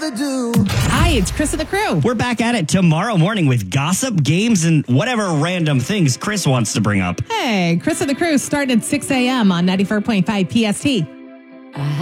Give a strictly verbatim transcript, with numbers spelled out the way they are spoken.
to do. Hi, it's Chris and the crew. We're back at it tomorrow morning with gossip, games, and whatever random things Chris wants to bring up. Hey, Chris and the crew start at six a.m. on ninety-four point five P S T.